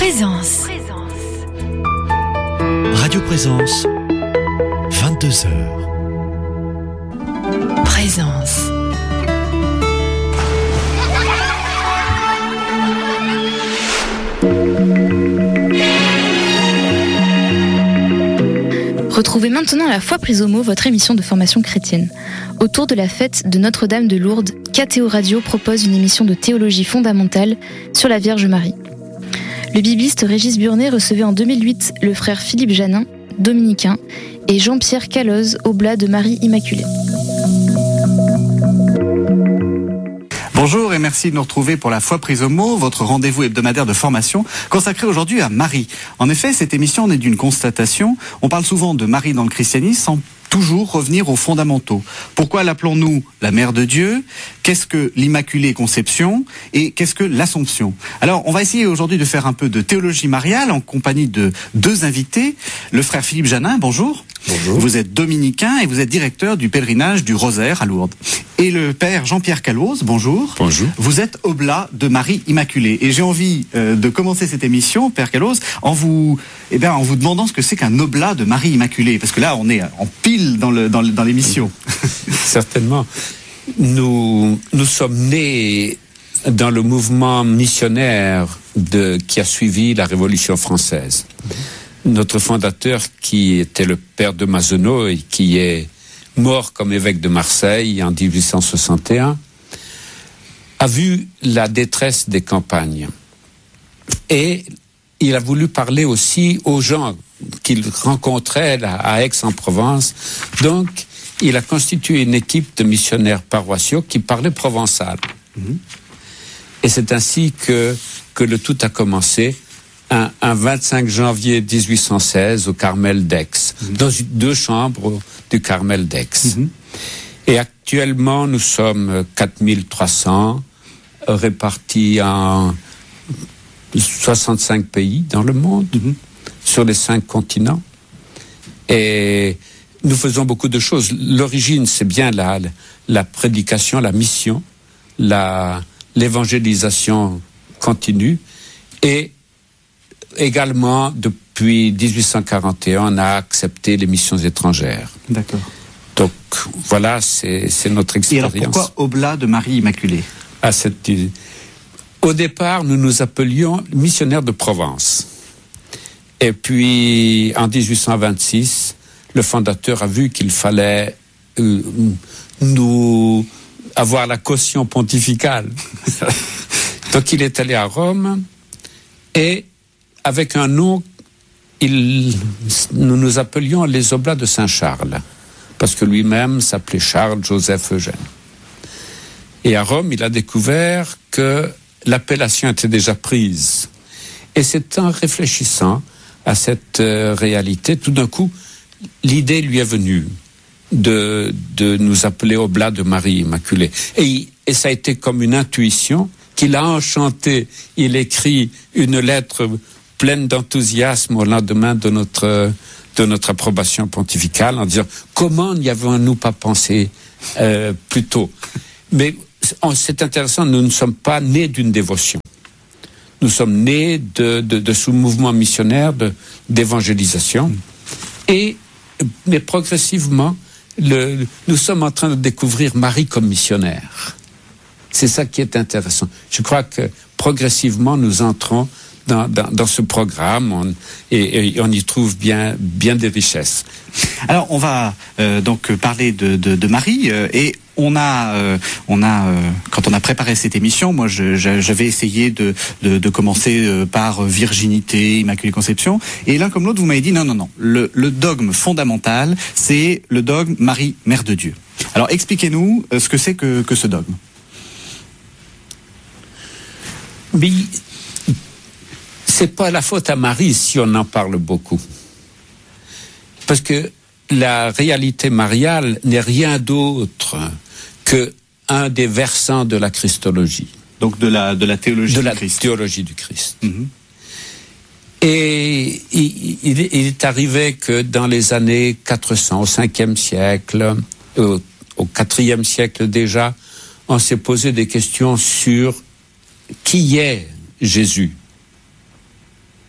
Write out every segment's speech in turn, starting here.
Présence. Radio Présence, 22h. Présence. Retrouvez maintenant La Foi prise au mot, votre émission de formation chrétienne. Autour de la fête de Notre-Dame de Lourdes, KTO Radio propose une émission de théologie fondamentale sur la Vierge Marie. Le bibliste Régis Burnet recevait en 2008 le frère Philippe Janin, dominicain, et Jean-Pierre Caloz, oblat de Marie Immaculée. Bonjour et merci de nous retrouver pour La Foi prise au mot, votre rendez-vous hebdomadaire de formation consacré aujourd'hui à Marie. En effet, cette émission naît d'une constatation. On parle souvent de Marie dans le christianisme sans toujours revenir aux fondamentaux. Pourquoi l'appelons-nous la Mère de Dieu ? Qu'est-ce que l'Immaculée Conception ? Et qu'est-ce que l'Assomption ? Alors, on va essayer aujourd'hui de faire un peu de théologie mariale en compagnie de deux invités. Le frère Philippe Janin, bonjour. Bonjour. Vous êtes dominicain et vous êtes directeur du pèlerinage du Rosaire à Lourdes. Et le père Jean-Pierre Caloz, bonjour. Bonjour. Vous êtes oblat de Marie Immaculée. Et j'ai envie de commencer cette émission, père Caloz, en vous demandant ce que c'est qu'un oblat de Marie Immaculée. Parce que là, on est en pile dans l'émission. Certainement. Nous sommes nés dans le mouvement missionnaire qui a suivi la Révolution française. Notre fondateur, qui était le père de Mazenot et qui est mort comme évêque de Marseille en 1861, a vu la détresse des campagnes. Et il a voulu parler aussi aux gens qu'il rencontrait à Aix-en-Provence. Donc, il a constitué une équipe de missionnaires paroissiaux qui parlaient provençal. Et c'est ainsi que le tout a commencé un 25 janvier 1816 au Carmel d'Aix, dans deux chambres du Carmel d'Aix. Et actuellement, nous sommes 4300, répartis en 65 pays dans le monde, sur les 5 continents. Et nous faisons beaucoup de choses. L'origine, c'est bien la prédication, la mission, l'évangélisation continue. Et également, depuis 1841, on a accepté les missions étrangères. D'accord. Donc, voilà, c'est notre expérience. Et alors, pourquoi oblat de Marie Immaculée ? Au départ, nous nous appelions missionnaires de Provence. Et puis, en 1826, le fondateur a vu qu'il fallait nous avoir la caution pontificale. Donc, il est allé à Rome et avec un nom, nous nous appelions les Oblats de Saint-Charles, parce que lui-même s'appelait Charles-Joseph Eugène. Et à Rome, il a découvert que l'appellation était déjà prise. Et c'est en réfléchissant à cette réalité, tout d'un coup, l'idée lui est venue de nous appeler Oblats de Marie Immaculée. Et ça a été comme une intuition qu'il a enchanté. Il écrit une lettre pleine d'enthousiasme au lendemain de notre approbation pontificale en disant « Comment n'y avons-nous pas pensé plus tôt ?» Mais c'est intéressant, nous ne sommes pas nés d'une dévotion. Nous sommes nés de ce mouvement missionnaire d'évangélisation. Mais progressivement, nous sommes en train de découvrir Marie comme missionnaire. C'est ça qui est intéressant. Je crois que progressivement, nous entrons dans ce programme et on y trouve bien des richesses. Alors, on va donc parler de Marie et on a quand on a préparé cette émission, moi j'avais essayé de commencer par virginité, Immaculée Conception, et l'un comme l'autre vous m'avez dit non, le dogme fondamental c'est le dogme Marie, Mère de Dieu. Alors expliquez-nous ce que c'est que ce dogme. Mais c'est pas la faute à Marie si on en parle beaucoup. Parce que la réalité mariale n'est rien d'autre que un des versants de la Christologie. Donc de la théologie du Christ. De la théologie du Christ. Et il est arrivé que dans les années 400, au 5e siècle, au 4e siècle déjà, on s'est posé des questions sur qui est Jésus.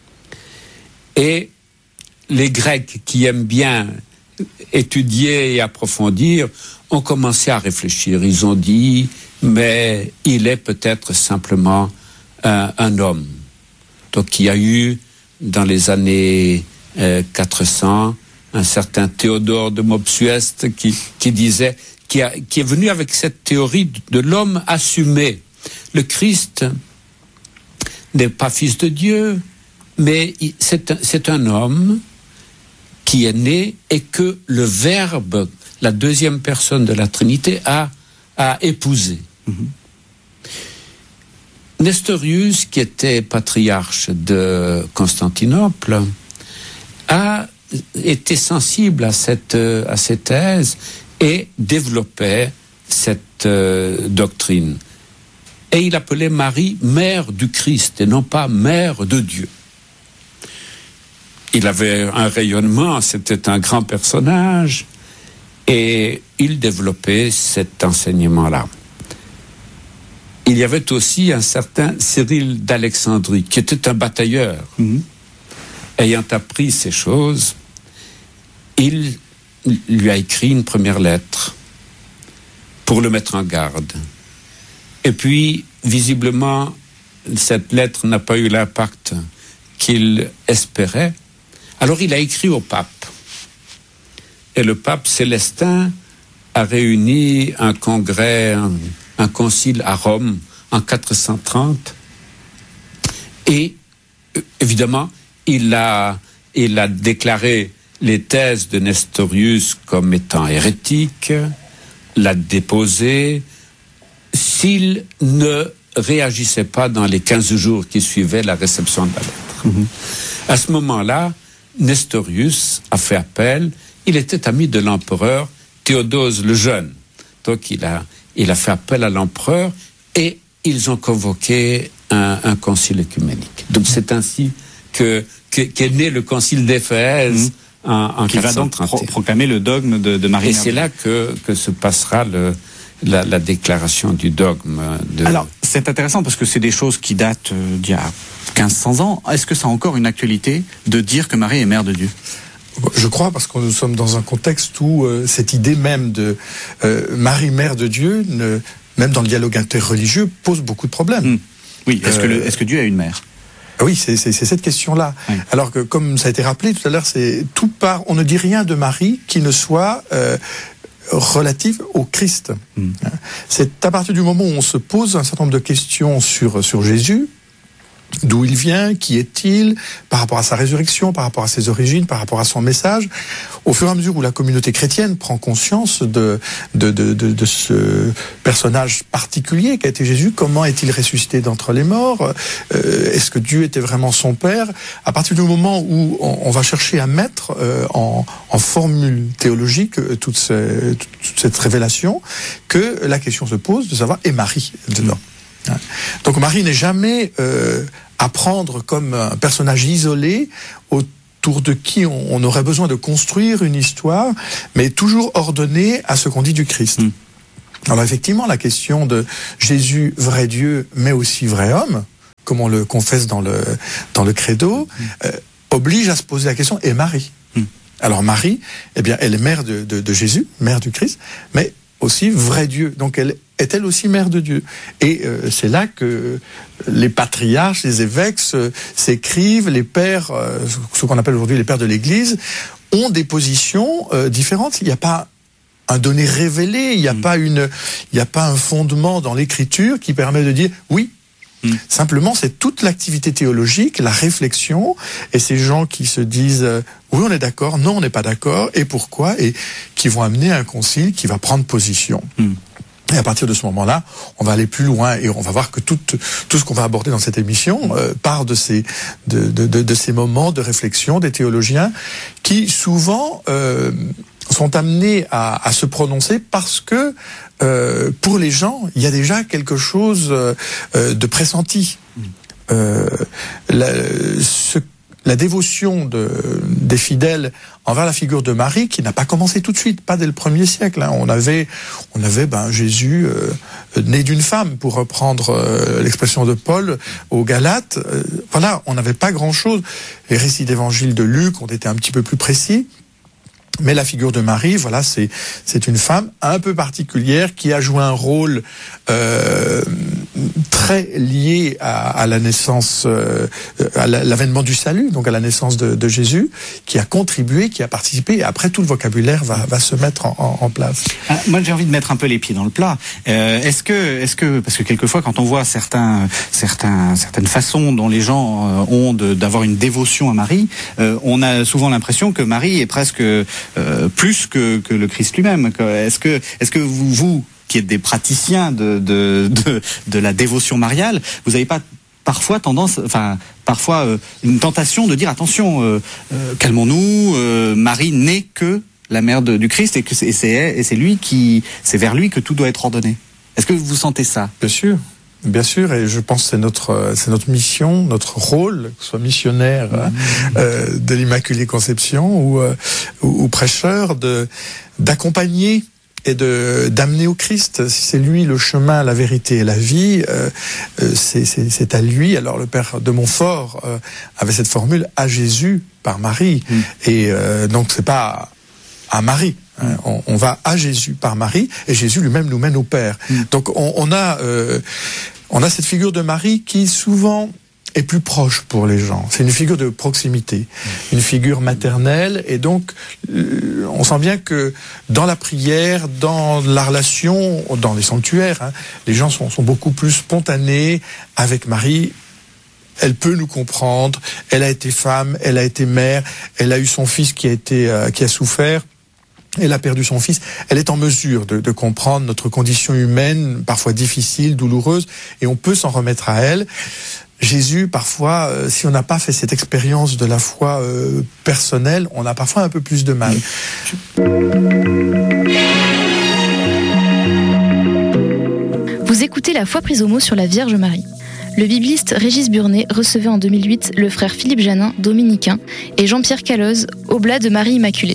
Et les Grecs qui aiment bien étudier et approfondir ont commencé à réfléchir. Ils ont dit, mais il est peut-être simplement un homme. Donc il y a eu, dans les années 400, un certain Théodore de Mopsueste qui disait, qui est venu avec cette théorie de l'homme assumé. Le Christ n'est pas fils de Dieu, mais c'est un homme qui est né et que le Verbe, la deuxième personne de la Trinité, a épousé. Nestorius, qui était patriarche de Constantinople, a été sensible à cette thèse et développait cette doctrine. Et il appelait Marie mère du Christ et non pas mère de Dieu. Il avait un rayonnement, c'était un grand personnage et il développait cet enseignement-là. Il y avait aussi un certain Cyril d'Alexandrie qui était un batailleur. Ayant appris ces choses, il lui a écrit une première lettre pour le mettre en garde. Et puis, visiblement, cette lettre n'a pas eu l'impact qu'il espérait. Alors il a écrit au pape. Et le pape Célestin a réuni un congrès, un concile à Rome en 430. Et évidemment, il a déclaré les thèses de Nestorius comme étant hérétiques, l'a déposé, s'il ne réagissait pas dans les 15 jours qui suivaient la réception de la lettre. À ce moment-là, Nestorius a fait appel. Il était ami de l'empereur Théodose le Jeune. Donc il a fait appel à l'empereur et ils ont convoqué un concile œcuménique. Donc c'est ainsi qu'est né le concile d'Éphèse en 431. Qui va donc proclamer le dogme de Marie. Et c'est là que se passera la déclaration du dogme. Alors, c'est intéressant parce que c'est des choses qui datent d'il y a 1500 ans. Est-ce que ça a encore une actualité de dire que Marie est mère de Dieu ? Je crois, parce que nous sommes dans un contexte où cette idée même de Marie, mère de Dieu, même dans le dialogue interreligieux, pose beaucoup de problèmes. Oui, est-ce que Dieu a une mère ? Oui, c'est cette question-là. Oui. Alors que, comme ça a été rappelé tout à l'heure, on ne dit rien de Marie qui ne soit relative au Christ. C'est à partir du moment où on se pose un certain nombre de questions sur Jésus, d'où il vient, qui est-il, par rapport à sa résurrection, par rapport à ses origines, par rapport à son message, au fur et à mesure où la communauté chrétienne prend conscience de ce personnage particulier qu'a été Jésus, comment est-il ressuscité d'entre les morts, est-ce que Dieu était vraiment son Père, à partir du moment où on va chercher à mettre en formule théologique toute cette révélation, que la question se pose de savoir, est Marie dedans ? Donc Marie n'est jamais à prendre comme un personnage isolé autour de qui on aurait besoin de construire une histoire, mais toujours ordonnée à ce qu'on dit du Christ. Alors effectivement, la question de Jésus, vrai Dieu, mais aussi vrai homme, comme on le confesse dans le credo, oblige à se poser la question, et Marie ? Alors Marie, eh bien, elle est mère de Jésus, mère du Christ, mais aussi vrai Dieu. Donc elle est-elle aussi mère de Dieu ? Et c'est là que les patriarches, les évêques s'écrivent, les pères, ce qu'on appelle aujourd'hui les pères de l'Église, ont des positions différentes. Il n'y a pas un donné révélé, il n'y a pas un fondement dans l'Écriture qui permet de dire oui. Simplement, c'est toute l'activité théologique, la réflexion, et ces gens qui se disent oui, on est d'accord, non, on n'est pas d'accord, et pourquoi, et qui vont amener un concile qui va prendre position. Et à partir de ce moment-là, on va aller plus loin et on va voir que tout ce qu'on va aborder dans cette émission part de ces moments de réflexion des théologiens qui souvent sont amenés à se prononcer parce que pour les gens, il y a déjà quelque chose de pressenti. La la dévotion des fidèles envers la figure de Marie, qui n'a pas commencé tout de suite, pas dès le 1er siècle. Hein. On avait Jésus né d'une femme, pour reprendre l'expression de Paul aux Galates. Voilà, on n'avait pas grand-chose. Les récits d'évangile de Luc ont été un petit peu plus précis. Mais la figure de Marie, voilà, c'est une femme un peu particulière qui a joué un rôle très lié à la naissance, à l'avènement du salut, donc à la naissance de Jésus, qui a contribué, qui a participé, et après tout le vocabulaire va se mettre en place. Moi, j'ai envie de mettre un peu les pieds dans le plat. Est-ce que, parce que quelquefois, quand on voit certaines façons dont les gens ont d'avoir une dévotion à Marie, on a souvent l'impression que Marie est presque plus que le Christ lui-même. Est-ce que vous qui êtes des praticiens de la dévotion mariale, vous n'avez pas parfois une tentation de dire attention, calmons-nous, Marie n'est que la mère du Christ et c'est vers lui que tout doit être ordonné. Est-ce que vous sentez ça? Bien sûr, et je pense que c'est notre mission, notre rôle, que ce soit missionnaire de l'Immaculée Conception ou prêcheur, d'accompagner et d'amener au Christ. Si c'est lui le chemin, la vérité et la vie, c'est à lui. Alors le père de Montfort avait cette formule « à Jésus par Marie ». Et donc c'est pas à Marie. On va à Jésus par Marie, et Jésus lui-même nous mène au Père. Donc on a cette figure de Marie qui souvent est plus proche pour les gens. C'est une figure de proximité, une figure maternelle, et donc on sent bien que dans la prière, dans la relation, dans les sanctuaires, les gens sont beaucoup plus spontanés avec Marie. Elle peut nous comprendre, elle a été femme, elle a été mère, elle a eu son fils qui a souffert. Elle a perdu son fils. Elle est en mesure de comprendre notre condition humaine, parfois difficile, douloureuse, et on peut s'en remettre à elle. Jésus, parfois, si on n'a pas fait cette expérience de la foi personnelle, on a parfois un peu plus de mal. Vous écoutez La foi prise au mot sur la Vierge Marie. Le bibliste Régis Burnet recevait en 2008 le frère Philippe Janin, dominicain, et Jean-Pierre Caloz, oblat de Marie Immaculée.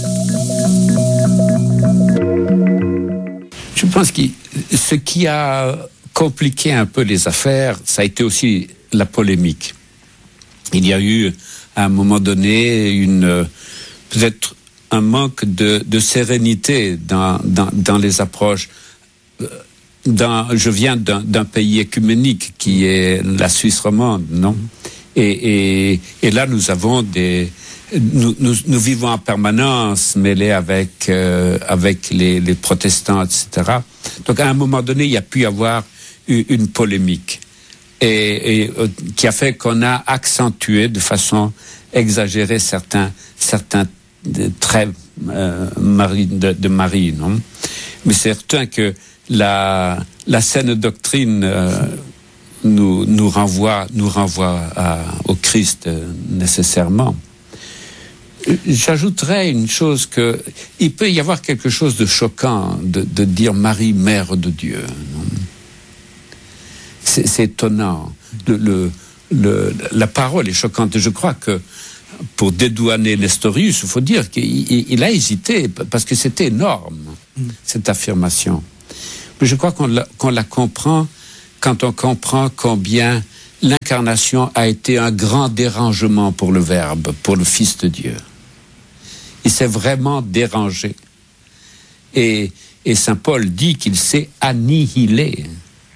Je pense que ce qui a compliqué un peu les affaires, ça a été aussi la polémique. Il y a eu, à un moment donné, peut-être un manque de sérénité dans les approches. Je viens d'un pays œcuménique qui est la Suisse romande, non? Et là, nous avons nous vivons en permanence mêlés avec les protestants, etc. Donc, à un moment donné, il y a pu y avoir une polémique et qui a fait qu'on a accentué de façon exagérée certains traits de Marie, non? Mais c'est certain que la saine doctrine nous renvoie au Christ nécessairement. J'ajouterais une chose, que il peut y avoir quelque chose de choquant de dire Marie, mère de Dieu. Non? C'est étonnant. La parole est choquante. Je crois que pour dédouaner Nestorius, il faut dire qu'il a hésité parce que c'était énorme, cette affirmation. Mais je crois qu'on la comprend quand on comprend combien l'incarnation a été un grand dérangement pour le Verbe, pour le Fils de Dieu. Il s'est vraiment dérangé. Et saint Paul dit qu'il s'est annihilé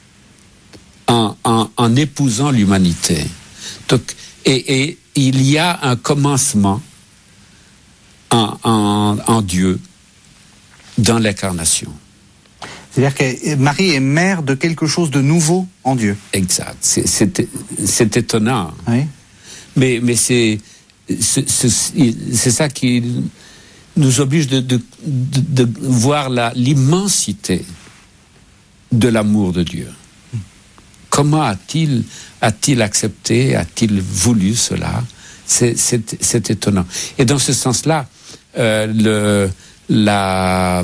en épousant l'humanité. Donc, et il y a un commencement en Dieu dans l'incarnation. C'est-à-dire que Marie est mère de quelque chose de nouveau en Dieu. Exact. C'est étonnant. Oui. Mais c'est ça qui nous oblige de voir l'immensité de l'amour de Dieu. Comment a-t-il accepté, a-t-il voulu cela? C'est étonnant. Et dans ce sens-là, la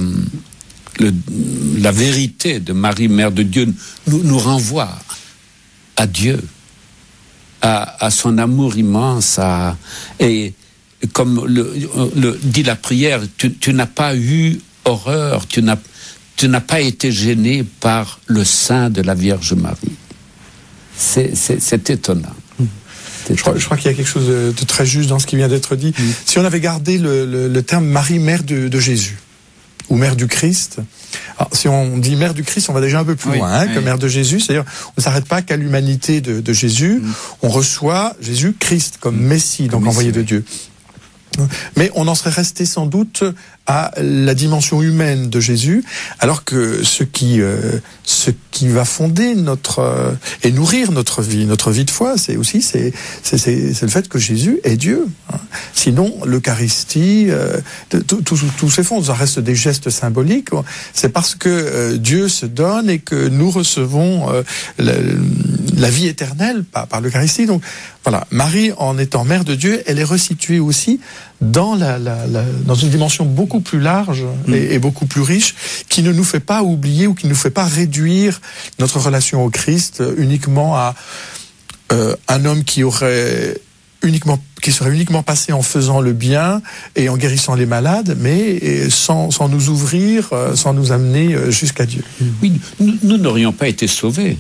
vérité de Marie, Mère de Dieu, nous renvoie à Dieu, à son amour immense, et comme le dit la prière, tu n'as pas eu horreur, tu n'as pas été gêné par le sein de la Vierge Marie. C'est étonnant. Je crois qu'il y a quelque chose de très juste dans ce qui vient d'être dit. Si on avait gardé le terme Marie, mère de Jésus, ou mère du Christ, alors, si on dit mère du Christ, on va déjà un peu plus loin que mère de Jésus. C'est-à-dire, on ne s'arrête pas qu'à l'humanité de Jésus. On reçoit Jésus-Christ comme Messie, donc envoyé de Dieu. Mais on en serait resté sans doute à la dimension humaine de Jésus, alors que ce qui va fonder et nourrir notre vie de foi, c'est le fait que Jésus est Dieu. Sinon, l'Eucharistie, tout s'effondre. Ça reste des gestes symboliques. C'est parce que Dieu se donne et que nous recevons la vie éternelle par l'Eucharistie. Donc voilà, Marie, en étant mère de Dieu, elle est resituée aussi dans une dimension beaucoup plus large et beaucoup plus riche, qui ne nous fait pas oublier ou qui ne nous fait pas réduire notre relation au Christ uniquement à un homme qui serait uniquement passé en faisant le bien et en guérissant les malades, mais sans nous ouvrir, sans nous amener jusqu'à Dieu. Oui, nous n'aurions pas été sauvés.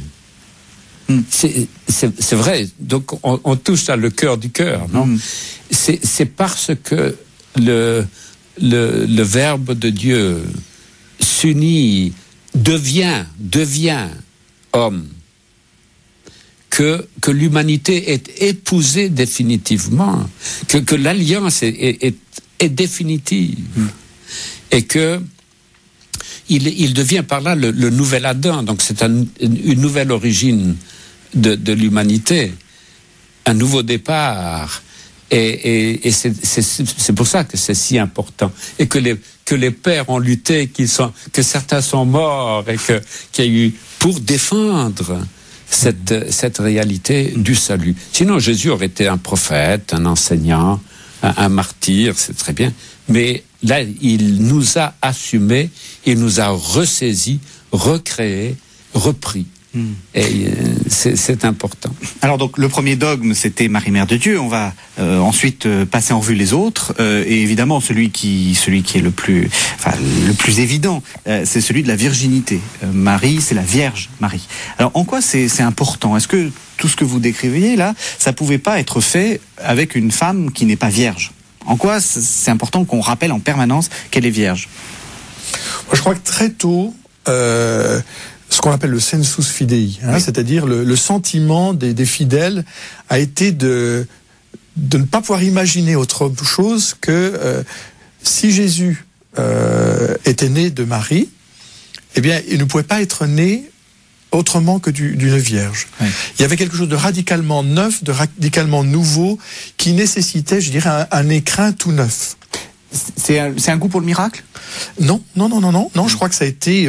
C'est vrai. Donc on touche à le cœur du cœur, non? C'est parce que le Verbe de Dieu s'unit, devient homme, que l'humanité est épousée définitivement, que l'alliance est définitive, et que il devient par là le nouvel Adam. Donc c'est une nouvelle origine de l'humanité, un nouveau départ. Et c'est pour ça que c'est si important, et que les pères ont lutté, que certains sont morts, et qu'il y a eu pour défendre cette réalité du salut. Sinon, Jésus aurait été un prophète, un enseignant, un martyr, c'est très bien. Mais là, il nous a assumés, il nous a ressaisis, recréés, repris. Et c'est important. Alors donc le premier dogme, c'était Marie Mère de Dieu. On va ensuite passer en revue les autres, et évidemment celui qui est le plus évident, c'est celui de la virginité. Marie, c'est la Vierge Marie. Alors en quoi c'est important? Est-ce que tout ce que vous décriviez là, ça pouvait pas être fait avec une femme qui n'est pas vierge? En quoi c'est important qu'on rappelle en permanence qu'elle est vierge? Moi, je crois que très tôt, ce qu'on appelle le sensus fidei, c'est-à-dire le sentiment des fidèles a été de ne pas pouvoir imaginer autre chose que si Jésus était né de Marie, eh bien, il ne pouvait pas être né autrement que d'une vierge. Oui. Il y avait quelque chose de radicalement neuf, de radicalement nouveau, qui nécessitait, je dirais, un écrin tout neuf. C'est un goût pour le miracle ? Non. Je crois que ça a été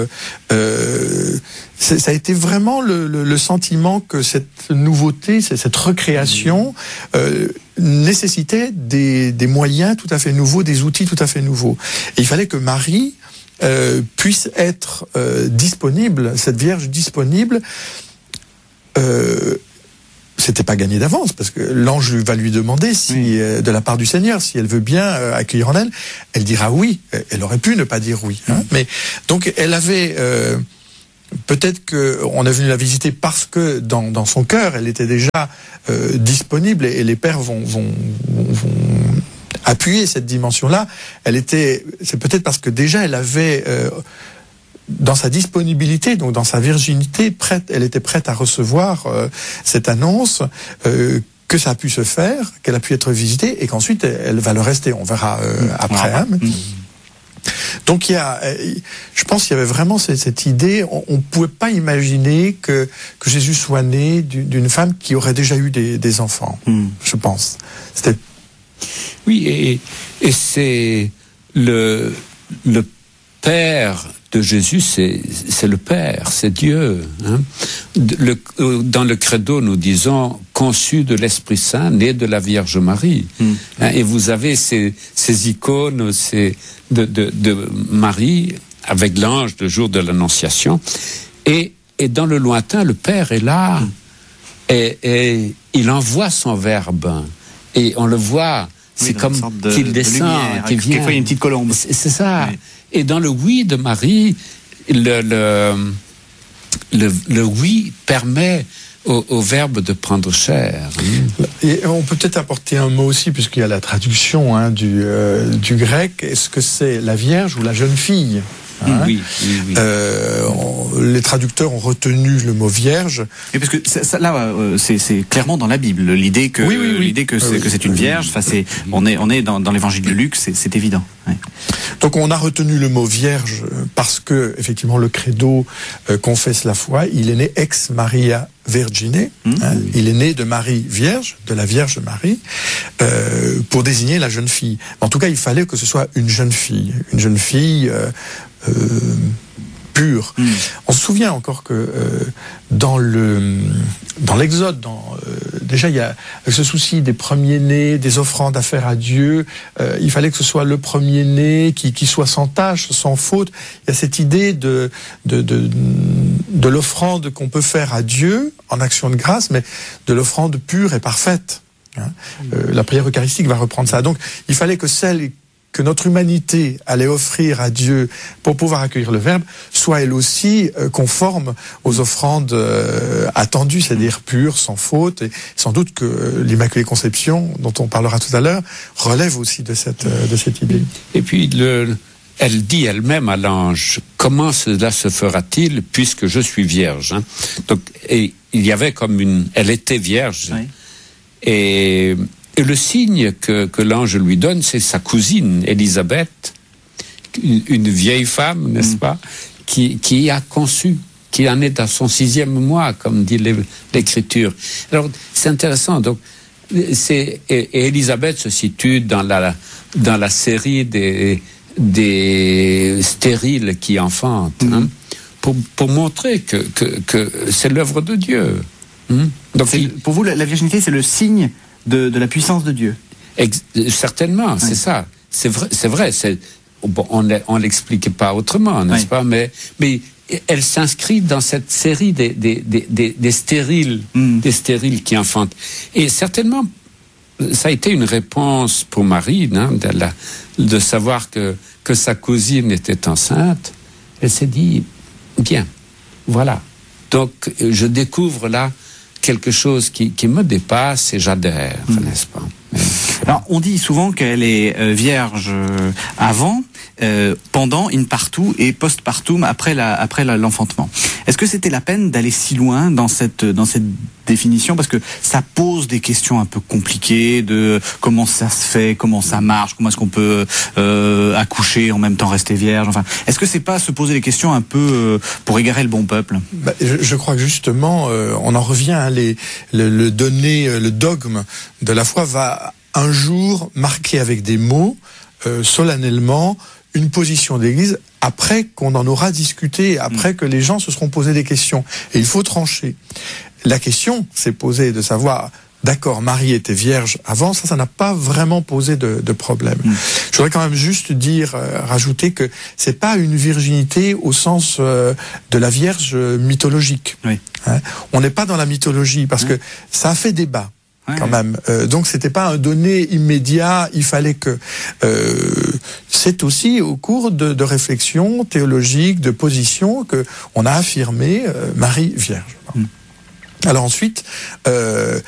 vraiment le sentiment que cette nouveauté, cette recréation nécessitait des moyens tout à fait nouveaux, des outils tout à fait nouveaux. Et il fallait que Marie puisse être disponible, cette Vierge disponible. C'était pas gagné d'avance, parce que l'ange va lui demander si, de la part du Seigneur, si elle veut bien accueillir en elle. Elle dira oui. Elle aurait pu ne pas dire oui. Mais donc elle avait peut-être qu'on est venu la visiter parce que dans son cœur, elle était déjà disponible, et les pères vont appuyer cette dimension-là. C'est peut-être parce que déjà elle avait dans sa disponibilité, donc dans sa virginité, elle était prête à recevoir cette annonce, que ça a pu se faire, qu'elle a pu être visitée, et qu'ensuite elle va le rester. On verra après. Donc je pense qu'il y avait vraiment cette idée. On pouvait pas imaginer que Jésus soit né d'une femme qui aurait déjà eu des enfants. Je pense. C'était. Oui, et c'est le Père de Jésus, c'est le Père, c'est Dieu. Dans le credo, nous disons conçu de l'Esprit Saint, né de la Vierge Marie. Et vous avez ces icônes de Marie avec l'ange le jour de l'Annonciation. Et dans le lointain, le Père est là. Et il envoie son verbe et on le voit. C'est comme qu'il descend, qu'il vient. Quelquefois, il y a une petite colombe. C'est ça. Oui. Et dans le oui de Marie, le oui permet au verbe de prendre chair. Et on peut peut-être apporter un mot aussi, puisqu'il y a la traduction du grec. Est-ce que c'est la Vierge ou la jeune fille ? Oui. Les traducteurs ont retenu le mot vierge. Et parce que c'est clairement dans la Bible l'idée que c'est une vierge. Enfin, on est dans l'évangile de Luc, c'est évident. Ouais. Donc on a retenu le mot vierge parce que effectivement le credo confesse la foi. Il est né ex Maria Vergine. Il est né de Marie Vierge, de la Vierge Marie, pour désigner la jeune fille. En tout cas, il fallait que ce soit une jeune fille pure. On se souvient encore que dans l'Exode, déjà il y a ce souci des premiers-nés, des offrandes à faire à Dieu. Il fallait que ce soit le premier-né qui soit sans tache, sans faute. Il y a cette idée de l'offrande qu'on peut faire à Dieu en action de grâce, mais de l'offrande pure et parfaite. La prière eucharistique va reprendre ça. Donc il fallait que celle que notre humanité allait offrir à Dieu pour pouvoir accueillir le Verbe, soit elle aussi conforme aux offrandes attendues, c'est-à-dire pures, sans faute. Et sans doute que l'Immaculée Conception, dont on parlera tout à l'heure, relève aussi de cette idée. Et puis, elle dit elle-même à l'ange, comment cela se fera-t-il puisque je suis vierge, hein? Donc, et il y avait elle était vierge. Oui. Et le signe que l'ange lui donne, c'est sa cousine, Élisabeth, une vieille femme, n'est-ce pas, qui a conçu, qui en est à son 6e mois, comme dit l'Écriture. Alors, c'est intéressant. Donc, et Élisabeth se situe dans la série des stériles qui enfantent, hein, pour montrer que c'est l'œuvre de Dieu. Donc, pour vous, la virginité, c'est le signe de la puissance de Dieu. Certainement, c'est ça. C'est vrai. On l'explique pas autrement, n'est-ce pas? Mais elle s'inscrit dans cette série des stériles, des stériles qui enfantent. Et certainement, ça a été une réponse pour Marie, hein, de savoir que sa cousine était enceinte. Elle s'est dit, bien, voilà. Donc, je découvre là quelque chose qui me dépasse et j'adhère, n'est-ce pas? Alors, on dit souvent qu'elle est vierge avant, pendant, in partum et post-partum, après l'enfantement. Est-ce que c'était la peine d'aller si loin dans cette définition, parce que ça pose des questions un peu compliquées de comment ça se fait, comment ça marche, comment est-ce qu'on peut accoucher en même temps rester vierge. Enfin, est-ce que c'est pas se poser des questions un peu pour égarer le bon peuple? Je crois que justement, on en revient à le dogme de la foi va un jour marquer avec des mots solennellement une position d'Église après qu'on en aura discuté, après que les gens se seront posés des questions. Et il faut trancher. La question s'est posée de savoir, d'accord, Marie était vierge avant, ça n'a pas vraiment posé de problème. Je voudrais quand même juste rajouter que c'est pas une virginité au sens de la Vierge mythologique. Oui. Hein? On n'est pas dans la mythologie, parce que ça a fait débat. Quand même. Donc c'était pas un donné immédiat, il fallait que... c'est aussi au cours de réflexions théologiques, de positions, qu'on a affirmé Marie Vierge. Alors ensuite...